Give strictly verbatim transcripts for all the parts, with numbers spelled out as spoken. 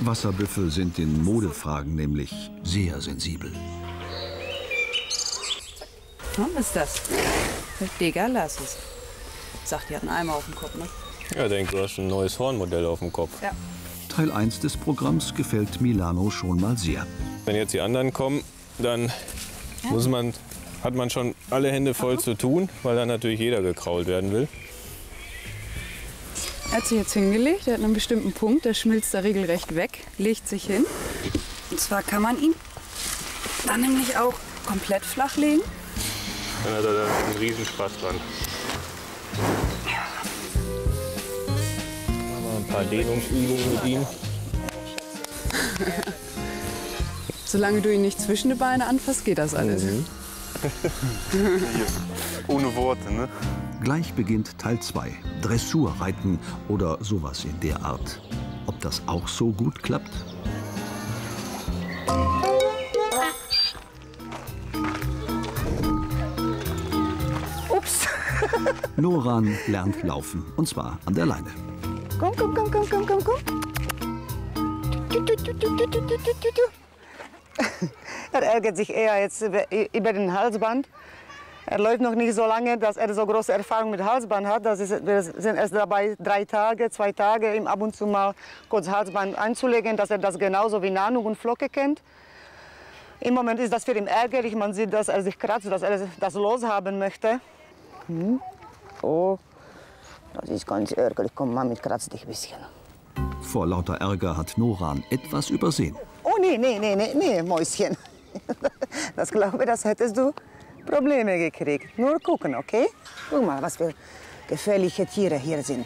Wasserbüffel sind in Modefragen nämlich sehr sensibel. Was ist das? Digga, lass es. Sagt, die hat einen Eimer auf dem Kopf, ne? Ja, ich denke, du hast ein neues Hornmodell auf dem Kopf. Ja. Teil eins des Programms gefällt Milano schon mal sehr. Wenn jetzt die anderen kommen, dann ja. muss man, hat man schon alle Hände voll zu tun, weil dann natürlich jeder gekrault werden will. Er hat sich jetzt hingelegt, er hat einen bestimmten Punkt, der schmilzt da regelrecht weg, legt sich hin. Und zwar kann man ihn dann nämlich auch komplett flach legen. Dann hat er da einen Riesenspaß dran. Ein paar Dehnungsübungen mit ihm. Solange du ihn nicht zwischen die Beine anfasst, geht das alles. Mhm. Ohne Worte, ne? Gleich beginnt Teil zwei, Dressurreiten oder sowas in der Art. Ob das auch so gut klappt? Ups. Noran lernt laufen, und zwar an der Leine. Komm, komm, komm, komm, komm, komm, komm. Er ärgert sich eher jetzt über, über den Halsband. Er läuft noch nicht so lange, dass er so große Erfahrung mit Halsband hat. Das ist, wir sind erst dabei, drei Tage, zwei Tage, ihm ab und zu mal kurz Halsband einzulegen, dass er das genauso wie Nanu und Flocke kennt. Im Moment ist das für ihn ärgerlich. Man sieht, dass er sich kratzt, dass er das loshaben möchte. Hm. Oh, das ist ganz ärgerlich. Komm, Mami, kratz dich ein bisschen. Vor lauter Ärger hat Noran etwas übersehen. Oh, nee, nee, nee, nee, nee, Mäuschen. Das glaube ich, das hättest du Probleme gekriegt. Nur gucken, okay? Guck mal, was für gefährliche Tiere hier sind.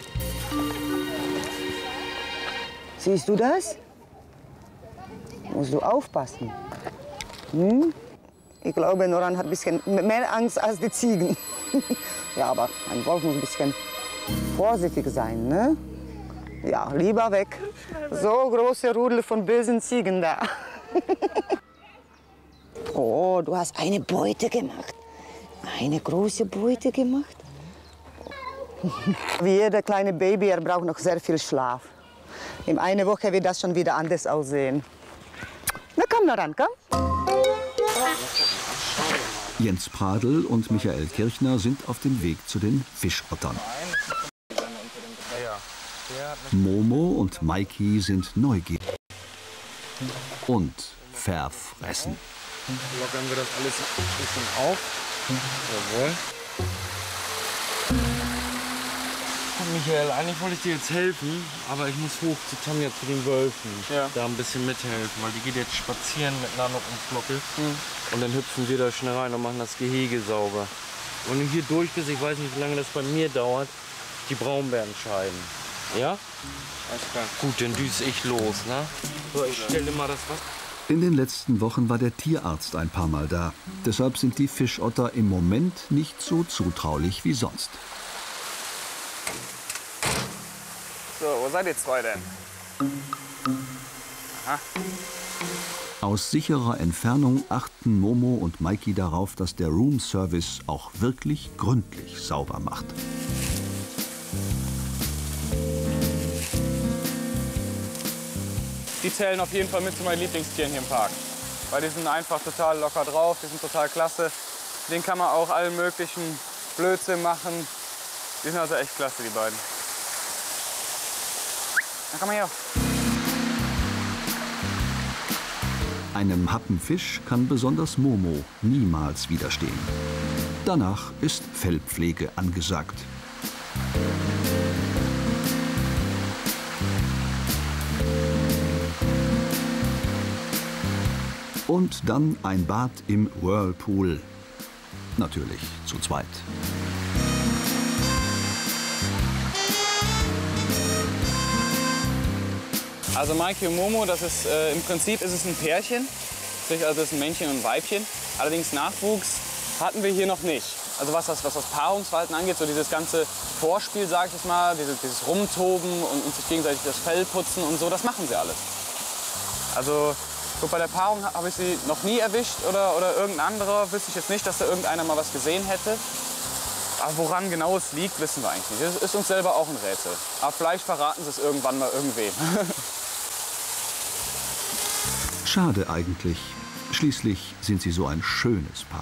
Siehst du das? Musst du aufpassen. Hm? Ich glaube, Noran hat ein bisschen mehr Angst als die Ziegen. Ja, aber ein Wolf muss ein bisschen vorsichtig sein, ne? Ja, lieber weg. So große Rudel von bösen Ziegen da. Oh, du hast eine Beute gemacht. Eine große Beute gemacht. Wie jeder kleine Baby, er braucht noch sehr viel Schlaf. In einer Woche wird das schon wieder anders aussehen. Na komm, Noran, komm. Jens Pradl und Michael Kirchner sind auf dem Weg zu den Fischottern. Momo und Maiki sind neugierig und verfressen. Lockern wir das alles ein bisschen auf. Jawohl. Michael, eigentlich wollte ich dir jetzt helfen, aber ich muss hoch zu Tanja, zu den Wölfen. Ja. Da ein bisschen mithelfen, weil die geht jetzt spazieren mit Nano und Flocke. Mhm. Und dann hüpfen wir da schnell rein und machen das Gehege sauber. Und wenn du hier durch bist, ich weiß nicht, wie lange das bei mir dauert, die Braunbärenscheiben. Ja? Alles klar. Gut, dann düse ich los, ne? So, ich stelle mal das Wasser. In den letzten Wochen war der Tierarzt ein paar Mal da. Deshalb sind die Fischotter im Moment nicht so zutraulich wie sonst. So, wo seid ihr zwei denn? Aha. Aus sicherer Entfernung achten Momo und Maiki darauf, dass der Roomservice auch wirklich gründlich sauber macht. Die zählen auf jeden Fall mit zu meinen Lieblingstieren hier im Park. Weil die sind einfach total locker drauf, die sind total klasse. Den kann man auch allen möglichen Blödsinn machen. Die sind also echt klasse, die beiden. Na, komm mal her. Einem Happen Fisch kann besonders Momo niemals widerstehen. Danach ist Fellpflege angesagt. Und dann ein Bad im Whirlpool. Natürlich zu zweit. Also Maiki und Momo, das ist, äh, im Prinzip ist es ein Pärchen. Also das ist ein Männchen und ein Weibchen. Allerdings Nachwuchs hatten wir hier noch nicht. Also was das, was das Paarungsverhalten angeht, so dieses ganze Vorspiel, sage ich jetzt mal, dieses, dieses Rumtoben und, und sich gegenseitig das Fell putzen und so, das machen sie alles. Also gut, bei der Paarung habe ich sie noch nie erwischt oder, oder irgendein anderer. Wüsste ich jetzt nicht, dass da irgendeiner mal was gesehen hätte. Aber woran genau es liegt, wissen wir eigentlich nicht. Das ist uns selber auch ein Rätsel. Aber vielleicht verraten sie es irgendwann mal irgendwem. Schade eigentlich. Schließlich sind sie so ein schönes Paar.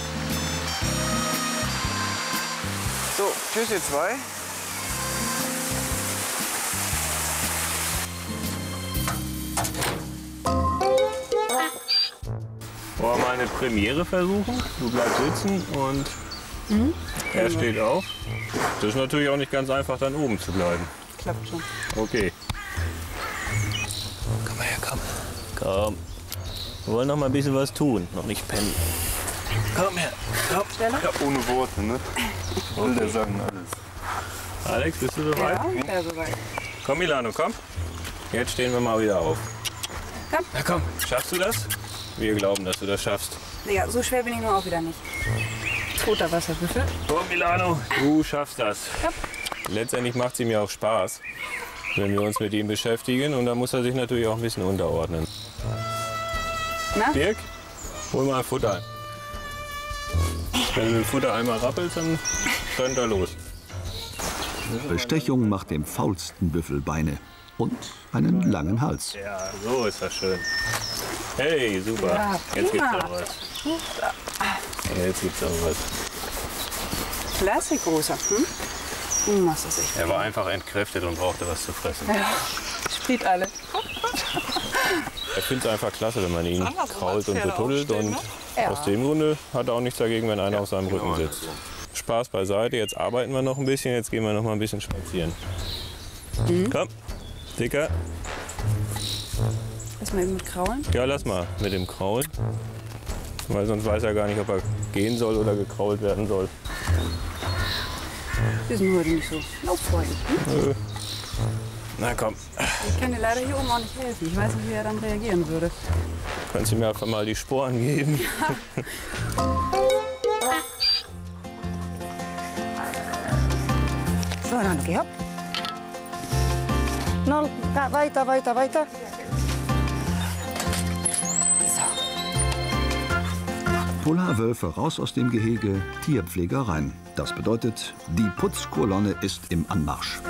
So, tschüss ihr zwei. Wollen wir mal eine Premiere versuchen? Du bleibst sitzen und mhm. er steht auf. Das ist natürlich auch nicht ganz einfach, dann oben zu bleiben. Klappt schon. Okay. Komm mal her, komm. Komm. Wir wollen noch mal ein bisschen was tun, noch nicht pennen. Komm her, komm. Schneller? Ja, ohne Worte, ne? Soll der sagen alles. Alex, bist du soweit? Ja, ja, soweit. Komm, Milano, komm. Jetzt stehen wir mal wieder auf. Komm. Na komm, schaffst du das? Wir glauben, dass du das schaffst. Ja, so schwer bin ich nur auch wieder nicht. Toter Wasserbüffel. Komm, Milano, du schaffst das. Ja. Letztendlich macht es ihm ja auch Spaß, wenn wir uns mit ihm beschäftigen. Und da muss er sich natürlich auch ein bisschen unterordnen. Na? Dirk, hol mal Futter. Wenn du den Futter einmal rappelst, dann rennt er los. Bestechung macht dem faulsten Büffel Beine und einen langen Hals. Ja, so ist das schön. Hey, super. Ja, Jetzt gibt's prima. auch was. Jetzt gibt's auch was. Klasse, großer. Hm? Du machst das echt. Er war einfach entkräftet und brauchte was zu fressen. Ja, spielt alle. Er findet es einfach klasse, wenn man ihn krault und betuddelt. Und Ja. aus dem Grunde hat er auch nichts dagegen, wenn einer auf seinem Rücken sitzt. Spaß beiseite, jetzt arbeiten wir noch ein bisschen, jetzt gehen wir noch mal ein bisschen spazieren. Mhm. Komm, Dicker. Lass mal eben mit kraulen. Ja, lass mal mit dem Kraulen. Weil sonst weiß er gar nicht, ob er gehen soll oder gekrault werden soll. Wir sind heute nicht so lauffreundlich. Hm? Äh. Na komm, Ich kann dir leider hier oben auch nicht helfen. Ich weiß nicht, wie er dann reagieren würde. kannst du mir einfach mal die Sporen geben? So, dann geh hopp. No, weiter, weiter, weiter. Polarwölfe raus aus dem Gehege, Tierpfleger rein. Das bedeutet, die Putzkolonne ist im Anmarsch.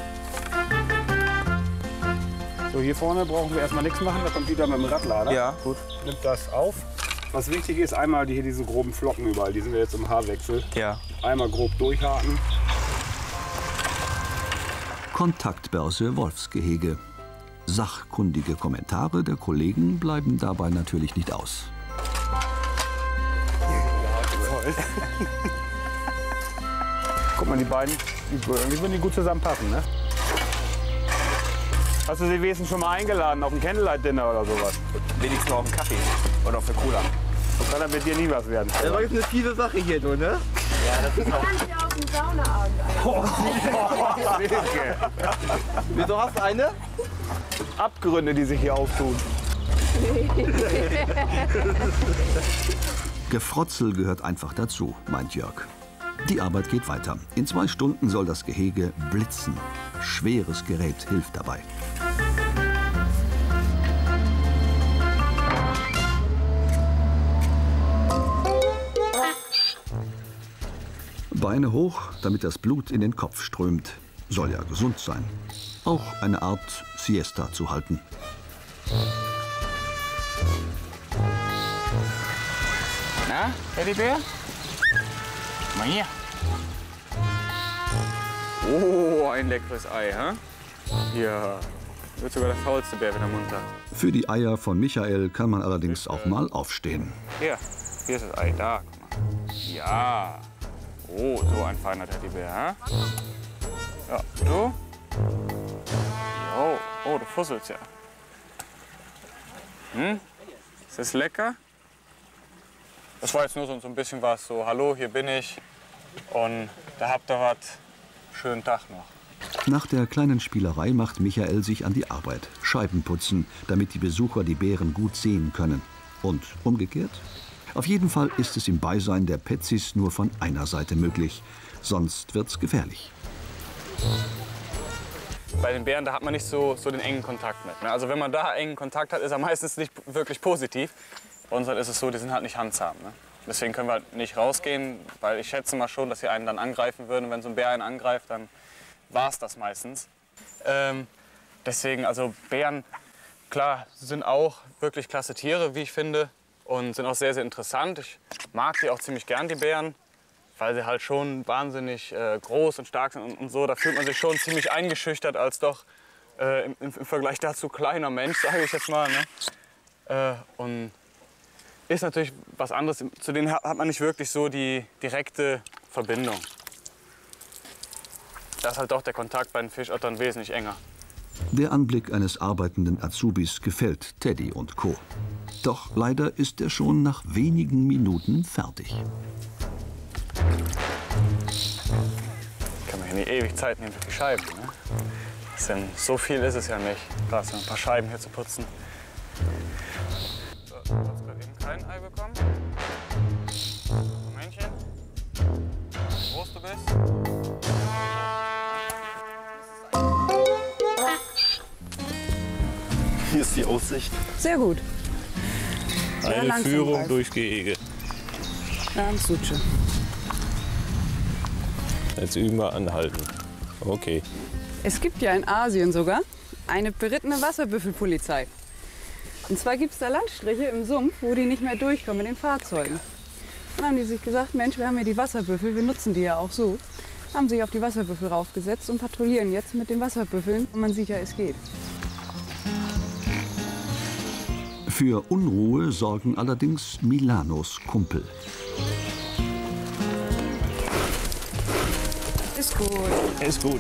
So, hier vorne brauchen wir erstmal nichts machen, da kommt wieder mit dem Radlader. Ja, gut. Nimmt das auf. Was wichtig ist, einmal die, hier diese groben Flocken überall, die sind wir jetzt im Haarwechsel. Ja. Einmal grob durchhaken. Kontaktbörse Wolfsgehege. Sachkundige Kommentare der Kollegen bleiben dabei natürlich nicht aus. Guck mal, die beiden, die, die würden die gut zusammenpassen, ne? Hast du sie wenigstens schon mal eingeladen auf ein Candlelight-Dinner oder sowas? Wenigstens noch auf einen Kaffee oder auf eine Cola. So kann dann mit dir nie was werden. Das war jetzt eine fiese Sache hier, du, ne? Ja, das ist auch... Wieso hast du eine? Abgründe, die sich hier auftun. Gefrotzel gehört einfach dazu, meint Jörg. Die Arbeit geht weiter. In zwei Stunden soll das Gehege blitzen. Schweres Gerät hilft dabei. Beine hoch, damit das Blut in den Kopf strömt. Soll ja gesund sein. Auch eine Art Siesta zu halten. Na, Teddybär? Mal hier. Oh, ein leckeres Ei, hä? Ja, wird sogar der faulste Bär wieder munter. Für die Eier von Michael kann man allerdings auch mal aufstehen. Hier, hier ist das Ei, da, guck mal. Ja. Oh, so ein feiner Teddybär, hä? Ja, du? Jo, oh, du fusselst ja. Hm? Ist das lecker? Das war jetzt nur so, so ein bisschen was, so, hallo, hier bin ich und da habt ihr was. Schönen Tag noch. Nach der kleinen Spielerei macht Michael sich an die Arbeit. Scheiben putzen, damit die Besucher die Bären gut sehen können. Und umgekehrt? Auf jeden Fall ist es im Beisein der Petzis nur von einer Seite möglich. Sonst wird's gefährlich. Bei den Bären, da hat man nicht so, so den engen Kontakt mit. Ne? Also wenn man da engen Kontakt hat, ist er meistens nicht wirklich positiv. Bei uns halt ist es so, die sind halt nicht handzahm. Ne? Deswegen können wir halt nicht rausgehen, weil ich schätze mal schon, dass sie einen dann angreifen würden. Und wenn so ein Bär einen angreift, dann war es das meistens. Ähm, deswegen, also Bären klar, sie sind auch wirklich klasse Tiere, wie ich finde. Und sind auch sehr, sehr interessant. Ich mag sie auch ziemlich gern, die Bären. Weil sie halt schon wahnsinnig äh, groß und stark sind und, und so. Da fühlt man sich schon ziemlich eingeschüchtert als doch äh, im, im Vergleich dazu kleiner Mensch, sage ich jetzt mal. Ne? Äh, und ist natürlich was anderes. Zu denen hat man nicht wirklich so die direkte Verbindung. Da ist halt doch der Kontakt bei den Fischottern wesentlich enger. Der Anblick eines arbeitenden Azubis gefällt Teddy und Co. Doch leider ist er schon nach wenigen Minuten fertig. Kann man ja nicht ewig Zeit nehmen für die Scheiben. Ne? Das denn, so viel ist es ja nicht, gerade so ein paar Scheiben hier zu putzen. So, du hast gerade eben kein Ei bekommen. Männchen, wie groß du bist. Hier ist die Aussicht. Sehr gut. Eine langsam Führung reif. durch Gehege. Ja, am Suche. Jetzt üben wir anhalten. Okay. Es gibt ja in Asien sogar eine berittene Wasserbüffelpolizei. Und zwar gibt es da Landstriche im Sumpf, wo die nicht mehr durchkommen mit den Fahrzeugen. Dann haben die sich gesagt, Mensch, wir haben hier die Wasserbüffel, wir nutzen die ja auch so. Haben sich auf die Wasserbüffel raufgesetzt und patrouillieren jetzt mit den Wasserbüffeln. Und man sieht ja, es geht. Für Unruhe sorgen allerdings Milanos Kumpel. Ist gut. Ist gut.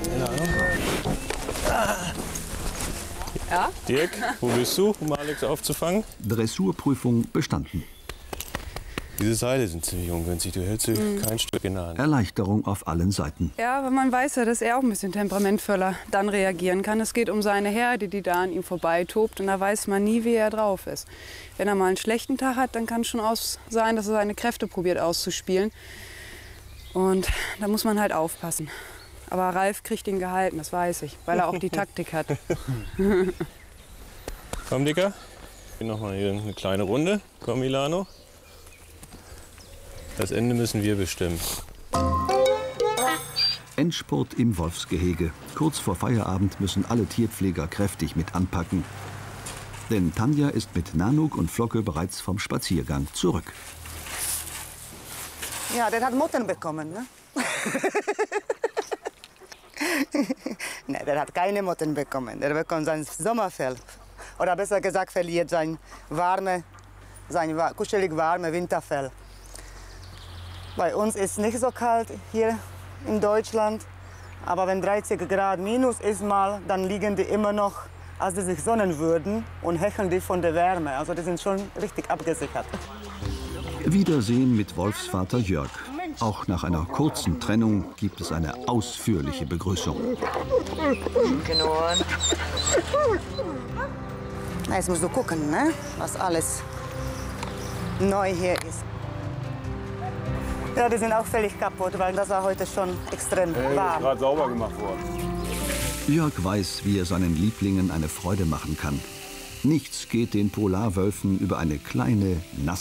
Ja? Dirk, wo bist du, um Alex aufzufangen? Dressurprüfung bestanden. Diese Seile sind ziemlich ungünstig. Du hältst sie Mhm. kein Stück in der Hand. Erleichterung auf allen Seiten. Ja, aber man weiß ja, dass er auch ein bisschen temperamentvoller dann reagieren kann. Es geht um seine Herde, die da an ihm vorbeitobt. Und da weiß man nie, wie er drauf ist. Wenn er mal einen schlechten Tag hat, dann kann es schon aus sein, dass er seine Kräfte probiert auszuspielen. Und da muss man halt aufpassen. Aber Ralf kriegt ihn gehalten, das weiß ich, weil er auch die Taktik hat. Komm, Dicker. Noch mal hier eine kleine Runde. Komm, Milano. Das Ende müssen wir bestimmen. Endspurt im Wolfsgehege. Kurz vor Feierabend müssen alle Tierpfleger kräftig mit anpacken. Denn Tanja ist mit Nanook und Flocke bereits vom Spaziergang zurück. Ja, der hat Motten bekommen, ne? Ne, der hat keine Motten bekommen. Der bekommt sein Sommerfell. Oder besser gesagt, verliert sein warme, sein wa- kuschelig warme Winterfell. Bei uns ist nicht so kalt hier in Deutschland. Aber wenn dreißig Grad minus ist mal, dann liegen die immer noch, als sie sich sonnen würden und hecheln die von der Wärme. Also die sind schon richtig abgesichert. Wiedersehen mit Wolfsvater Jörg. Auch nach einer kurzen Trennung gibt es eine ausführliche Begrüßung. Na, jetzt musst du gucken, ne? Was alles neu hier ist. Ja, die sind auch völlig kaputt, weil das war heute schon extrem Hey, ist warm. gerade sauber gemacht worden. Jörg weiß, wie er seinen Lieblingen eine Freude machen kann. Nichts geht den Polarwölfen über eine kleine, nasse